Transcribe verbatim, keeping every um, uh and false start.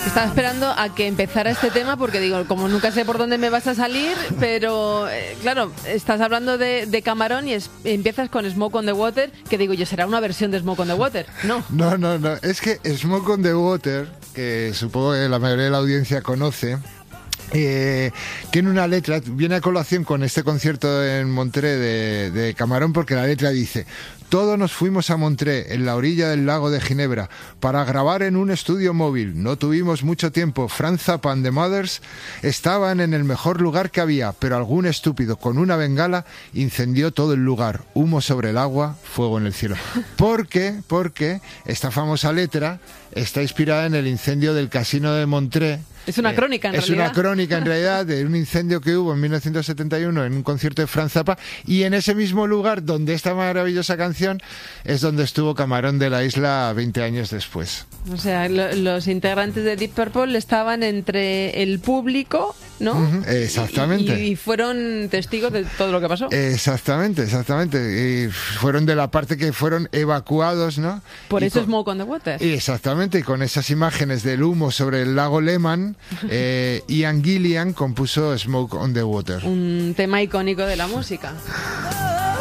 Estaba esperando a que empezara este tema porque digo, como nunca sé por dónde me vas a salir, pero eh, claro, estás hablando de, de Camarón y es, empiezas con Smoke on the Water, que digo yo, será una versión de Smoke on the Water, ¿no? No, no, no, es que Smoke on the Water, que supongo que la mayoría de la audiencia conoce, Eh, tiene una letra, viene a colación con este concierto en Montré de, de Camarón, porque la letra dice: todos nos fuimos a Montré, en la orilla del lago de Ginebra, para grabar en un estudio móvil. No tuvimos mucho tiempo. Franz Zappa and the Mothers estaban en el mejor lugar que había, pero algún estúpido con una bengala incendió todo el lugar. Humo sobre el agua, fuego en el cielo. ¿Por qué? Porque esta famosa letra está inspirada en el incendio del Casino de Montré. Es una crónica, en eh, es realidad. Es una crónica, en realidad, de un incendio que hubo en mil novecientos setenta y uno en un concierto de Franz Zappa, y en ese mismo lugar donde esta maravillosa canción es donde estuvo Camarón de la Isla veinte años después. O sea, lo, los integrantes de Deep Purple estaban entre el público, ¿no? Uh-huh, exactamente. Y, y fueron testigos de todo lo que pasó. Exactamente, exactamente. Y fueron de la parte que fueron evacuados, ¿no? Por y eso con, Smoke on the Water. Y exactamente, y con esas imágenes del humo sobre el lago Lehmann, eh, Ian Gillan compuso Smoke on the Water. Un tema icónico de la música.